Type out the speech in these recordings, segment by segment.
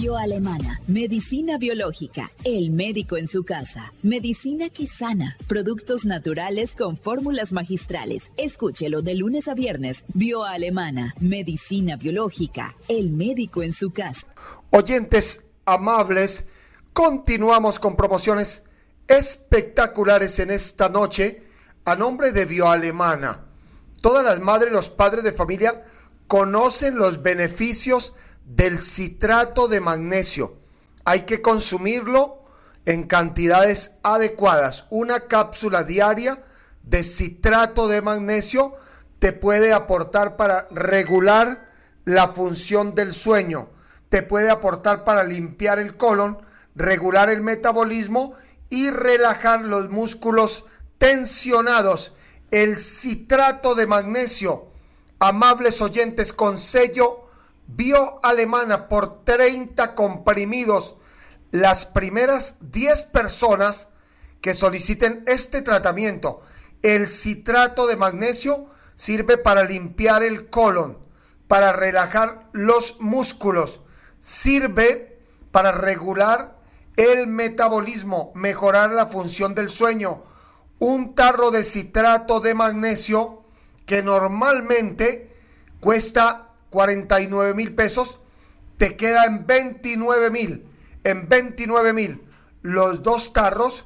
Bioalemana, medicina biológica, el médico en su casa. Medicina que sana, productos naturales con fórmulas magistrales. Escúchelo de lunes a viernes. Bioalemana, medicina biológica, el médico en su casa. Oyentes amables, continuamos con promociones espectaculares en esta noche a nombre de Bioalemana. Todas las madres y los padres de familia conocen los beneficios del citrato de magnesio. Hay que consumirlo en cantidades adecuadas. Una cápsula diaria de citrato de magnesio te puede aportar para regular la función del sueño, te puede aportar para limpiar el colon, regular el metabolismo y relajar los músculos tensionados. El citrato de magnesio, amables oyentes, con sello Bioalemana, por 30 comprimidos. Las primeras 10 personas que soliciten este tratamiento. El citrato de magnesio sirve para limpiar el colon, para relajar los músculos, sirve para regular el metabolismo, mejorar la función del sueño. Un tarro de citrato de magnesio que normalmente cuesta 49,000 pesos, te queda en 29,000. En 29,000. Los 2 tarros,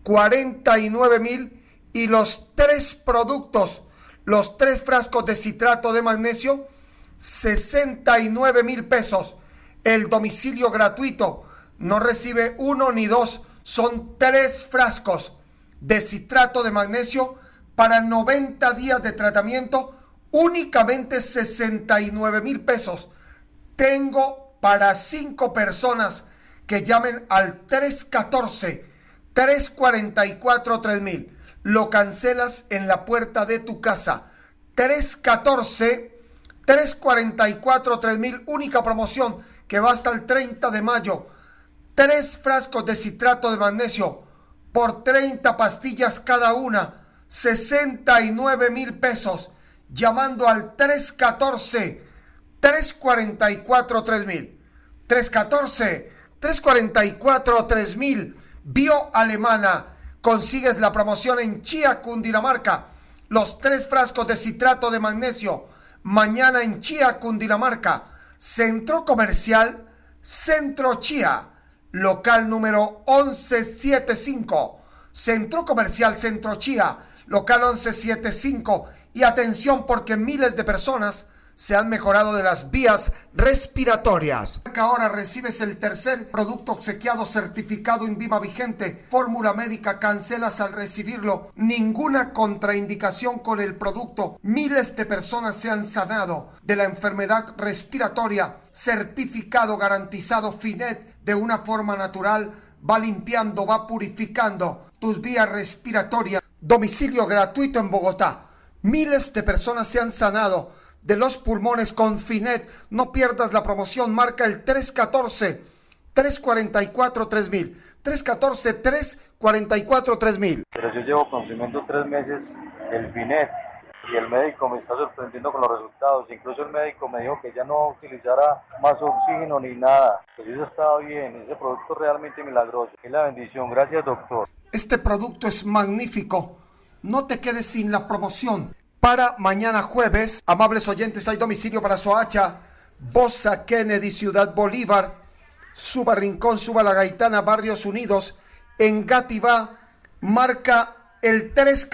49,000. Y los 3 productos, los 3 frascos de citrato de magnesio, 69,000 pesos. El domicilio gratuito, no recibe 1 ni 2, son 3 frascos de citrato de magnesio para 90 días de tratamiento. Únicamente 69,000 pesos. Tengo para 5 personas que llamen al 314-344-3000. Lo cancelas en la puerta de tu casa. 314-344-3000. Única promoción que va hasta el 30 de mayo. 3 frascos de citrato de magnesio por 30 pastillas cada una. 69,000 pesos. Llamando al 314-344-3000. 314-344-3000. Bioalemana. Consigues la promoción en Chía, Cundinamarca. Los 3 frascos de citrato de magnesio. Mañana en Chía, Cundinamarca. Centro Comercial Centro Chía. Local número 1175. Centro Comercial Centro Chía. Local 1175. Y atención, porque miles de personas se han mejorado de las vías respiratorias. Ahora recibes el tercer producto obsequiado certificado INVIMA vigente. Fórmula médica, cancelas al recibirlo. Ninguna contraindicación con el producto. Miles de personas se han sanado de la enfermedad respiratoria. Certificado garantizado Finet de una forma natural. Va limpiando, va purificando tus vías respiratorias. Domicilio gratuito en Bogotá. Miles de personas se han sanado de los pulmones con Finet. No pierdas la promoción. Marca el 314-344-3000. 314-344-3000. Pero yo llevo consumiendo 3 meses el Finet y el médico me está sorprendiendo con los resultados. Incluso el médico me dijo que ya no utilizara más oxígeno ni nada. Pues eso estaba bien. Ese producto es realmente milagroso. Es la bendición. Gracias, doctor. Este producto es magnífico. No te quedes sin la promoción. Para mañana jueves, amables oyentes, hay domicilio para Soacha, Bosa, Kennedy, Ciudad Bolívar, Suba Rincón, Suba La Gaitana, Barrios Unidos, en Gativá. Marca el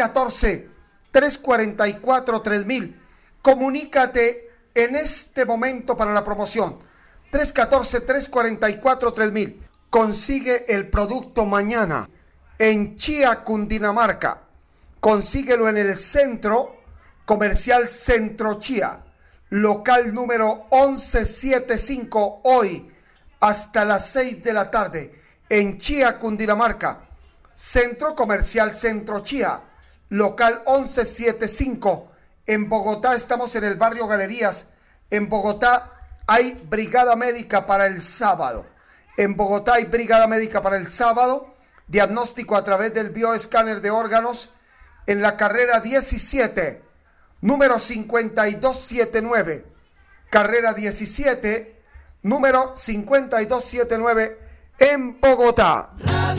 314-344-3000. Comunícate en este momento para la promoción. 314-344-3000. Consigue el producto mañana en Chía, Cundinamarca. Consíguelo en el Centro Comercial Centro Chía, local número 1175, hoy hasta las 6 de la tarde, en Chía, Cundinamarca. Centro Comercial Centro Chía, local 1175. En Bogotá estamos en el barrio Galerías. En Bogotá hay brigada médica para el sábado. En Bogotá hay brigada médica para el sábado. Diagnóstico a través del bioescáner de órganos en la carrera 17, número 5279. Carrera 17, número 5279 en Bogotá.